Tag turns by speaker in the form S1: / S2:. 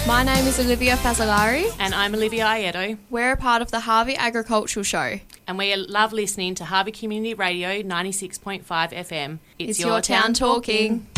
S1: My name is Olivia Fazzolari.
S2: And I'm Olivia Aieto.
S1: We're a part of the Harvey Agricultural Show.
S2: And we love listening to Harvey Community Radio 96.5 FM.
S1: It's your town talking.